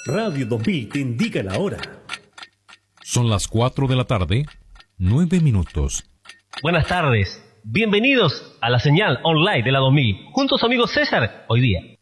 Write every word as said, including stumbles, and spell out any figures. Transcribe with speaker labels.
Speaker 1: Radio dos mil te indica la hora.
Speaker 2: Son las cuatro de la tarde, nueve minutos.
Speaker 3: Buenas tardes, bienvenidos a la señal online de la dos mil, junto a su amigo César, hoy día.